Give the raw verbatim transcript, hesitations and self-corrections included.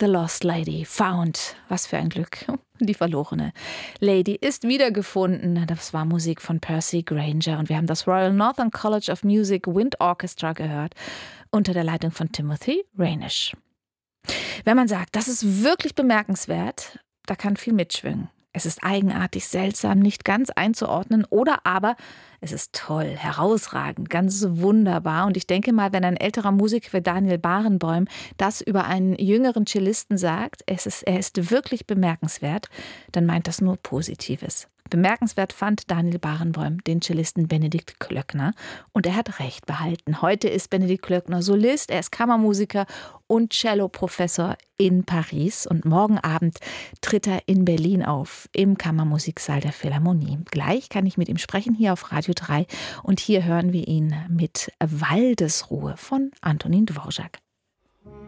The Lost Lady Found. Was für ein Glück. Die verlorene Lady ist wiedergefunden. Das war Musik von Percy Grainger und wir haben das Royal Northern College of Music Wind Orchestra gehört unter der Leitung von Timothy Raynish. Wenn man sagt, das ist wirklich bemerkenswert, da kann viel mitschwingen. Es ist eigenartig, seltsam, nicht ganz einzuordnen oder aber es ist toll, herausragend, ganz wunderbar. Und ich denke mal, wenn ein älterer Musiker wie Daniel Barenboim das über einen jüngeren Cellisten sagt, es ist, er ist wirklich bemerkenswert, dann meint das nur Positives. Bemerkenswert fand Daniel Barenboim den Cellisten Benedikt Klöckner und er hat recht behalten. Heute ist Benedikt Klöckner Solist, er ist Kammermusiker und Celloprofessor in Paris und morgen Abend tritt er in Berlin auf, im Kammermusiksaal der Philharmonie. Gleich kann ich mit ihm sprechen hier auf Radio drei und hier hören wir ihn mit Waldesruhe von Antonin Dvorak.